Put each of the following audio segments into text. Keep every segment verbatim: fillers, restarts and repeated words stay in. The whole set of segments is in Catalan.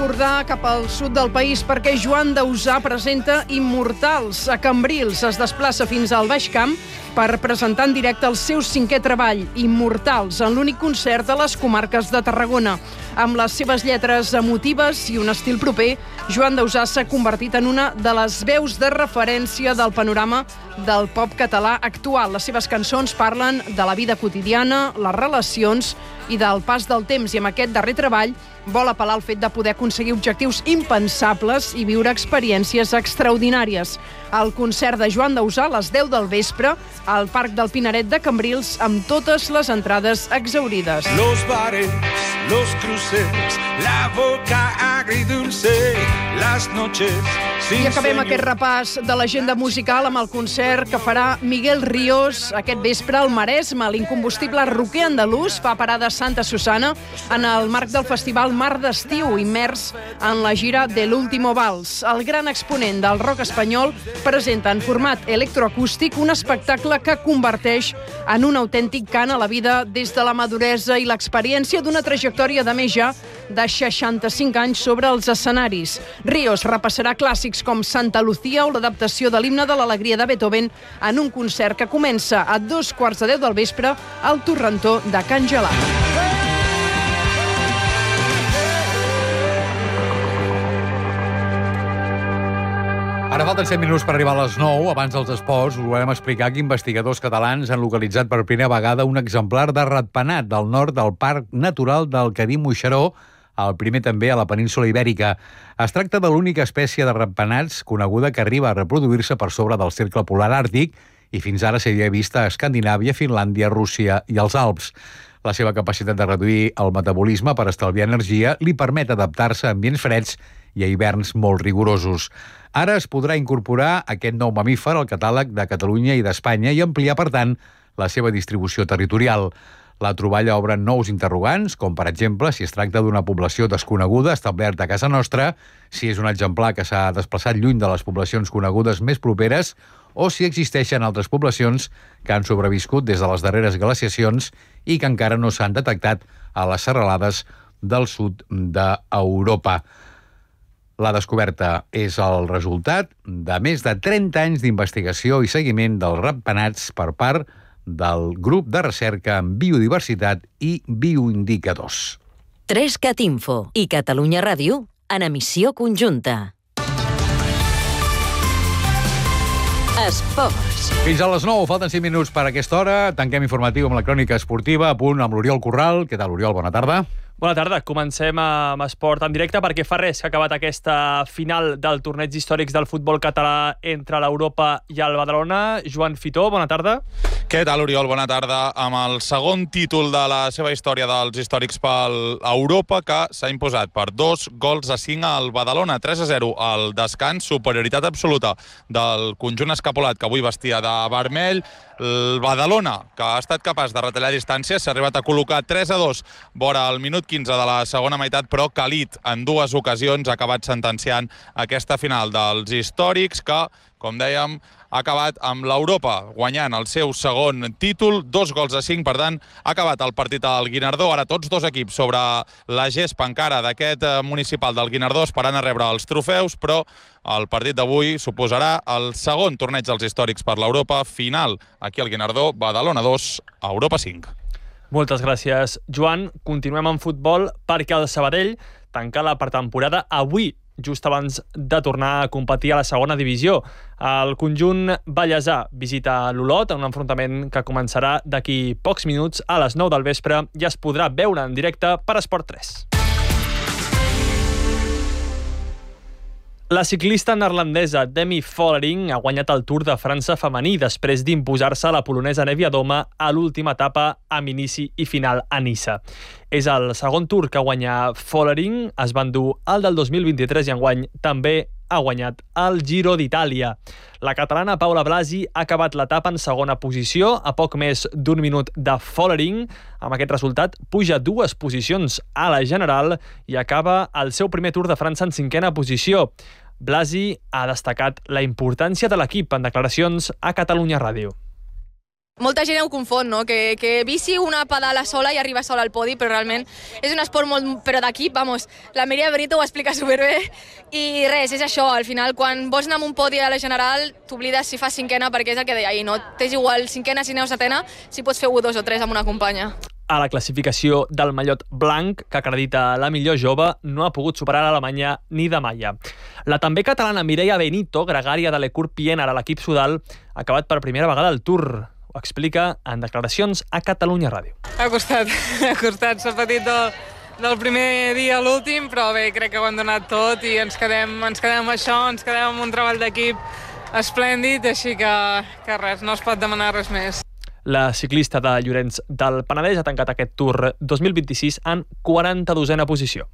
l'Empordà cap al sud del país perquè Joan Dausà presenta Immortals. A Cambrils es desplaça fins al Baix Camp per presentar en directe el seu cinquè treball, Immortals, en l'únic concert de les comarques de Tarragona. Amb les seves lletres emotives i un estil proper, Joan Dausà s'ha convertit en una de les veus de referència del panorama del pop català actual. Les seves cançons parlen de la vida quotidiana, les relacions i del pas del temps, i amb aquest darrer treball vol apel·lar al fet de poder aconseguir objectius impensables i viure experiències extraordinàries. El concert de Joan Dausà a les deu del vespre al Parc del Pinaret de Cambrils, amb totes les entrades exhaurides. Los bares, los cruces, la boca agridulce, las noches sin I acabem señor. aquest repàs de l'agenda musical amb el concert que farà Miguel Ríos aquest vespre al Maresme. L'incombustible roquer andalús fa parada a Santa Susana en el marc del festival Mar d'Estiu, immers en la gira de l'Último Vals. El gran exponent del rock espanyol presenta en format electroacústic un espectacle que converteix en un autèntic cant a la vida des de la maduresa i l'experiència d'una trajectòria de més ja de seixanta-cinc anys sobre els escenaris. Ríos repassarà clàssics com Santa Lucía o l'adaptació de l'himne de l'alegria de Beethoven en un concert que comença a dos quarts de deu del vespre al Torrentó de Can Gelat. Ara falten set minuts per arribar a les nou. Abans dels esports, us volem explicar que investigadors catalans han localitzat per primera vegada un exemplar de ratpenat del nord del Parc Natural del Cadí-Moixeró, el primer també a la península Ibèrica. Es tracta de l'única espècie de ratpenats coneguda que arriba a reproduir-se per sobre del cercle polar àrtic i fins ara s'havia vist a Escandinàvia, Finlàndia, Rússia i els Alps. La seva capacitat de reduir el metabolisme per estalviar energia li permet adaptar-se a ambients freds i a hiverns molt rigorosos. Ara es podrà incorporar aquest nou mamífer al catàleg de Catalunya i d'Espanya i ampliar, per tant, la seva distribució territorial. La troballa obre nous interrogants, com per exemple si es tracta d'una població desconeguda establerta a casa nostra, si és un exemplar que s'ha desplaçat lluny de les poblacions conegudes més properes, o si existeixen altres poblacions que han sobreviscut des de les darreres glaciacions i que encara no s'han detectat a les serralades del sud d'Europa. La descoberta és el resultat de més de trenta anys d'investigació i seguiment dels ratpenats per part del grup de recerca en biodiversitat i bioindicadors. tres cat Info i Catalunya Ràdio en emissió conjunta. Esports. Fins a les nou, falten cinc minuts per a aquesta hora. Tanquem informatiu amb la crònica esportiva, a punt amb l'Oriol Corral. Què tal, Oriol? Bona tarda. Bona tarda. Comencem amb esport en directe perquè fa res que ha acabat aquesta final del torneig històrics del futbol català entre l'Europa i el Badalona. Joan Fitó, bona tarda. Què tal, Oriol? Bona tarda. Amb el segon títol de la seva història dels històrics per Europa, que s'ha imposat per dos gols a cinc al Badalona. tres a zero al descans, superioritat absoluta del conjunt escapolat que avui vestia de vermell. El Badalona, que ha estat capaç de retallar distàncies, s'ha arribat a col·locar tres a dos vora el minut quinze de la segona meitat, però Khalid en dues ocasions ha acabat sentenciant aquesta final dels històrics que, com dèiem, ha acabat amb l'Europa guanyant el seu segon títol, dos gols a cinc, per tant, ha acabat el partit al Guinardó. Ara tots dos equips sobre la gespa encara d'aquest municipal del Guinardó esperant a rebre els trofeus, però el partit d'avui suposarà el segon torneig dels històrics per l'Europa, final aquí al Guinardó, Badalona dos, Europa cinc. Moltes gràcies, Joan. Continuem amb futbol perquè el Sabadell tanca la pretemporada avui, just abans de tornar a competir a la segona divisió. El conjunt ballesà visita l'Olot en un enfrontament que començarà d'aquí pocs minuts a les nou del vespre i es podrà veure en directe per Esport tres. La ciclista neerlandesa Demi Vollering ha guanyat el Tour de França femení després d'imposar-se a la polonesa Nevia Doma a l'última etapa amb inici i final a Niça. És el segon Tour que guanya Vollering, es va endur el del dos mil vint-i-tres i enguany també ha guanyat el Giro d'Itàlia. La catalana Paula Blasi ha acabat l'etapa en segona posició, a poc més d'un minut de Vollering. Amb aquest resultat puja dues posicions a la general i acaba el seu primer Tour de França en cinquena posició. Blasi ha destacat la importància de l'equip en declaracions a Catalunya Ràdio. Molta gent ho confon, no? Que, que bici una pedala sola i arriba sola al podi, però realment és un esport molt... Però d'equip, vamos, la Mireia Benito ho explica superbé. I res, és això, al final, quan vols anar amb un podi a la general, t'oblides si fas cinquena, perquè és el que deia ahir, no? T'és igual cinquena, cinquena o setena, si pots fer u, dos o tres amb una companya. A la classificació del mallot blanc, que acredita la millor jove, no ha pogut superar l'Alemanya ni de Maia. La també catalana Mireia Benito, gregària de l'Ecur Pienaar a l'equip sudal, ha acabat per primera vegada al Tour. Ho explica en declaracions a Catalunya Ràdio. Ha costat, ha costat. S'ha patit del, del primer dia a l'últim, però bé, crec que ho han donat tot i ens quedem, ens quedem amb això, ens quedem amb un treball d'equip esplèndid, així que, que res, no es pot demanar res més. La ciclista de Llorenç del Penedès ha tancat aquest Tour dos mil vint-i-sis en quaranta-dosena posició.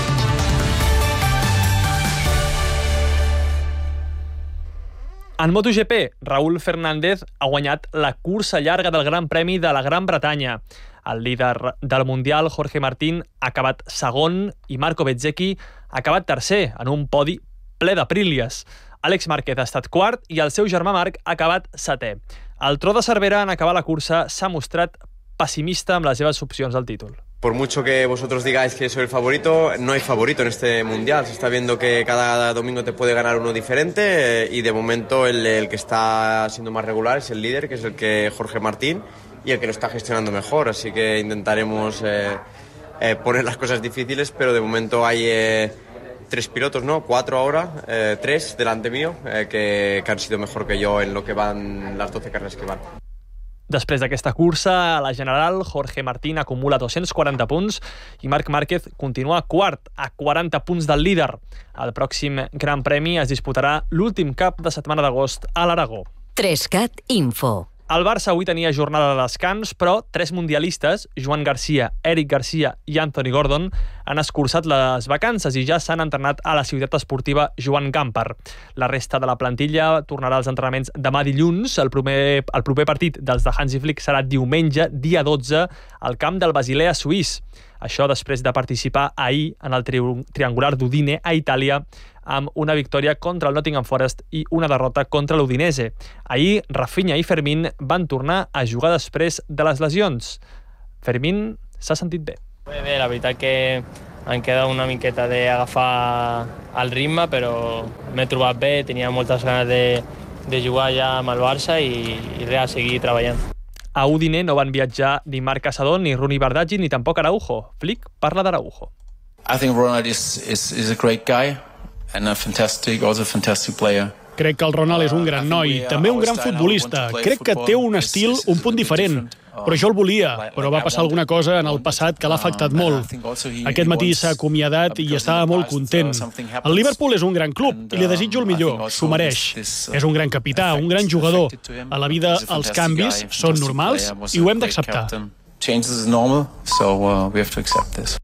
En MotoGP, Raúl Fernández ha guanyat la cursa llarga del Gran Premi de la Gran Bretanya. El líder del Mundial, Jorge Martín, ha acabat segon i Marco Bezzecchi ha acabat tercer en un podi ple d'aprílies. Àlex Márquez ha estat quart i el seu germà Marc ha acabat setè. El Tro de Cervera, en acabar la cursa, s'ha mostrat pessimista amb les seves opcions al títol. Por mucho que vosotros digáis que soy el favorito, no hay favorito en este mundial. Se está viendo que cada domingo te puede ganar uno diferente eh, y de momento el, el que está siendo más regular es el líder, que es el que Jorge Martín, y el que lo está gestionando mejor. Así que intentaremos eh, eh, poner las cosas difíciles, pero de momento hay eh, tres pilotos, ¿no? Cuatro ahora, eh, tres delante mío, eh, que, que han sido mejor que yo en lo que van las doce carreras que van. Després d'aquesta cursa, a la general, Jorge Martín acumula dos-cents quaranta punts i Marc Márquez continua quart, a quaranta punts del líder. El pròxim Gran Premi es disputarà l'últim cap de setmana d'agost a l'Aragó. Trescat Info. El Barça avui tenia jornada de descans, però tres mundialistes, Joan Garcia, Eric Garcia i Anthony Gordon, han escurçat les vacances i ja s'han entrenat a la ciutat esportiva Joan Gamper. La resta de la plantilla tornarà als entrenaments demà dilluns. El proper, el proper partit dels de Hansi Flick serà diumenge, dia dotze, al camp del Basilea suís. Això després de participar ahir en el tri triangular d'Udine a Itàlia amb una victòria contra el Nottingham Forest i una derrota contra l'Udinese. Ahir, Rafinha i Fermín van tornar a jugar després de les lesions. Fermín s'ha sentit bé. Bé, bé, la veritat que em queda una miqueta d'agafar el ritme, però m'he trobat bé, tenia moltes ganes de, de jugar ja amb el Barça i, i res, seguir treballant. A Udine no van viatjar ni Marc Casadón, ni Runi Bardaggi, ni tampoc Araujo. Flick parla d'Araujo. I think Ronald is, is, is a great guy and a fantastic, also a fantastic player. Crec que el Ronald és un gran noi, també un gran futbolista. Crec que té un estil, un punt diferent. Però jo el volia, però va passar alguna cosa en el passat que l'ha afectat molt. Aquest matí s'ha acomiadat i estava molt content. El Liverpool és un gran club i li desitjo el millor, s'ho mereix. És un gran capità, un gran jugador. A la vida els canvis són normals i ho hem d'acceptar. Changes is normal, so uh, we have to accept this.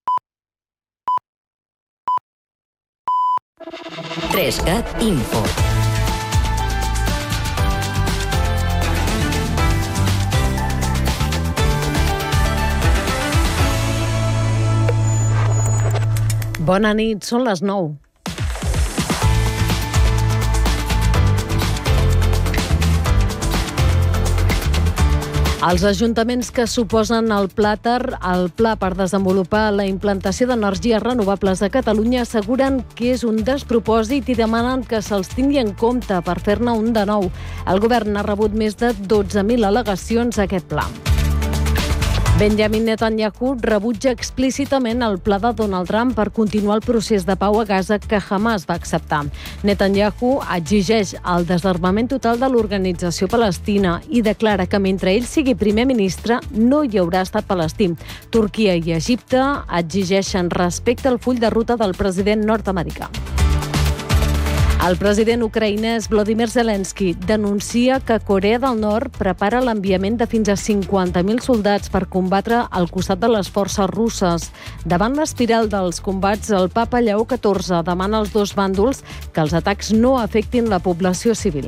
Trescat Info. Bona nit, són les nou. Els ajuntaments que suposen el Plàter, el Pla per desenvolupar la implantació d'energies renovables a Catalunya, asseguren que és un despropòsit i demanen que se'ls tingui en compte per fer-ne un de nou. El govern ha rebut més de dotze mil al·legacions a aquest pla. Benjamin Netanyahu rebutja explícitament el pla de Donald Trump per continuar el procés de pau a Gaza que Hamas va acceptar. Netanyahu exigeix el desarmament total de l'organització palestina i declara que mentre ell sigui primer ministre no hi haurà estat palestí. Turquia i Egipte exigeixen respecte al full de ruta del president nord-americà. El president ucraïnès Volodymyr Zelensky denuncia que Corea del Nord prepara l'enviament de fins a cinquanta mil soldats per combatre al costat de les forces russes. Davant l'espiral dels combats, el papa Lleó catorze demana als dos bàndols que els atacs no afectin la població civil.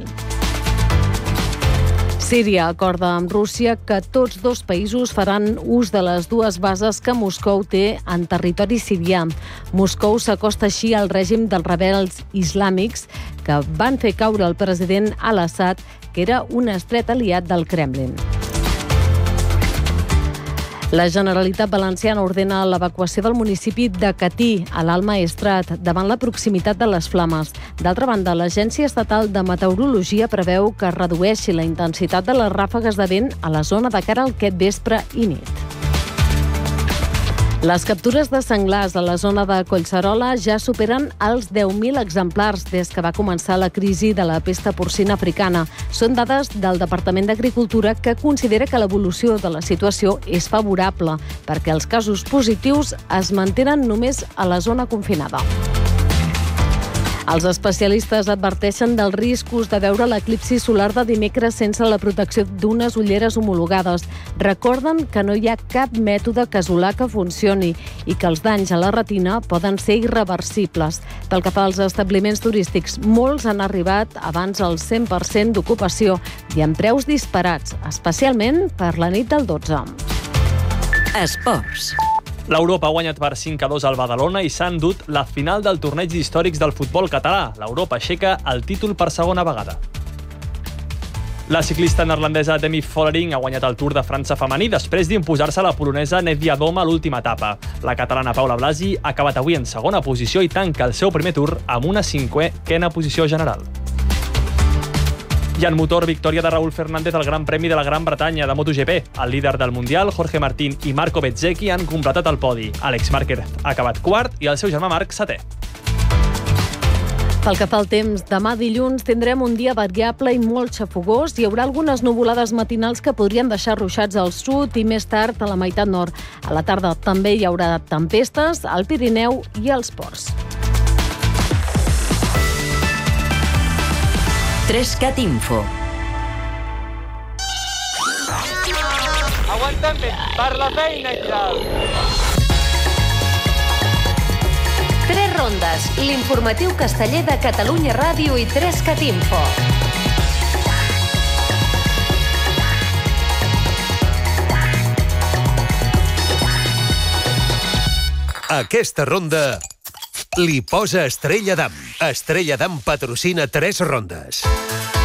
Síria acorda amb Rússia que tots dos països faran ús de les dues bases que Moscou té en territori sirià. Moscou s'acosta així al règim dels rebels islàmics que van fer caure el president Al-Assad, que era un estret aliat del Kremlin. La Generalitat Valenciana ordena l'evacuació del municipi de Catí, a l'Alt Maestrat, davant la proximitat de les flames. D'altra banda, l'Agència Estatal de Meteorologia preveu que es redueixi la intensitat de les ràfegues de vent a la zona de cara al aquest vespre i nit. Les captures de senglars a la zona de Collserola ja superen els deu mil exemplars des que va començar la crisi de la pesta porcina africana. Són dades del Departament d'Agricultura, que considera que l'evolució de la situació és favorable perquè els casos positius es mantenen només a la zona confinada. Els especialistes adverteixen dels riscos de veure l'eclipsi solar de dimecres sense la protecció d'unes ulleres homologades. Recorden que no hi ha cap mètode casolà que funcioni i que els danys a la retina poden ser irreversibles. Pel que fa als establiments turístics, molts han arribat abans al cent per cent d'ocupació i amb preus disparats, especialment per la nit del dotze. Esports. L'Europa ha guanyat per cinc a dos al Badalona i s'ha endut la final del torneig històrics del futbol català. L'Europa aixeca el títol per segona vegada. La ciclista neerlandesa Demi Vollering ha guanyat el Tour de França femení després d'imposar-se a la polonesa Niewiadoma a l'última etapa. La catalana Paula Blasi ha acabat avui en segona posició i tanca el seu primer Tour amb una cinquena posició general. I en motor, victòria de Raúl Fernández al Gran Premi de la Gran Bretanya de MotoGP. El líder del Mundial, Jorge Martín i Marco Bezzecchi han completat el podi. Alex Márquez ha acabat quart i el seu germà Marc setè. Pel que fa al temps, demà dilluns tindrem un dia variable i molt xafogós. Hi haurà algunes nuvolades matinals que podrien deixar ruixats al sud i més tard a la meitat nord. A la tarda també hi haurà tempestes al Pirineu i als ports. tres cat Info. Aguanta'm bé, per la feina i tal. Tres rondes, l'informatiu casteller de Catalunya Ràdio i tres cat Info. Aquesta ronda li posa Estrella Damm. Estrella Damm patrocina tres rondes.